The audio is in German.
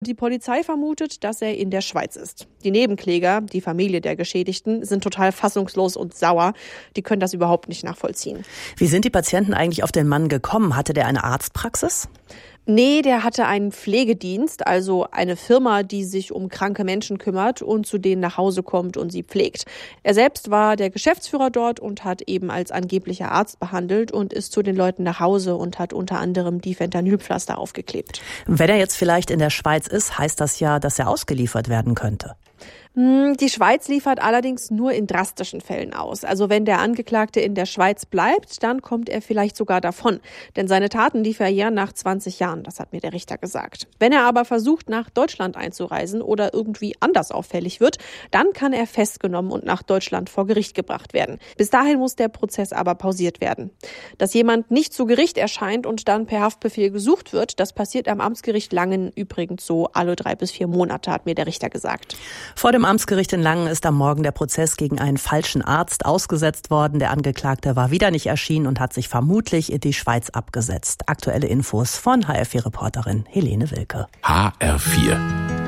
Die Polizei vermutet, dass er in der Schweiz ist. Die Nebenkläger, die Familie der Geschädigten, sind total fassungslos und sauer. Die können das überhaupt nicht nachvollziehen. Wie sind die Patienten eigentlich auf den Mann gekommen? Hatte der eine Arztpraxis? Nee, der hatte einen Pflegedienst, also eine Firma, die sich um kranke Menschen kümmert und zu denen nach Hause kommt und sie pflegt. Er selbst war der Geschäftsführer dort und hat eben als angeblicher Arzt behandelt und ist zu den Leuten nach Hause und hat unter anderem die Fentanylpflaster aufgeklebt. Wenn er jetzt vielleicht in der Schweiz ist, heißt das ja, dass er ausgeliefert werden könnte. Die Schweiz liefert allerdings nur in drastischen Fällen aus. Also wenn der Angeklagte in der Schweiz bleibt, dann kommt er vielleicht sogar davon. Denn seine Taten, die verjähren nach 20 Jahren, das hat mir der Richter gesagt. Wenn er aber versucht, nach Deutschland einzureisen oder irgendwie anders auffällig wird, dann kann er festgenommen und nach Deutschland vor Gericht gebracht werden. Bis dahin muss der Prozess aber pausiert werden. Dass jemand nicht zu Gericht erscheint und dann per Haftbefehl gesucht wird, das passiert am Amtsgericht Langen übrigens so alle 3 bis 4 Monate, hat mir der Richter gesagt. Vor dem Amtsgericht in Langen ist am Morgen der Prozess gegen einen falschen Arzt ausgesetzt worden. Der Angeklagte war wieder nicht erschienen und hat sich vermutlich in die Schweiz abgesetzt. Aktuelle Infos von HR4-Reporterin Helene Wilke. HR4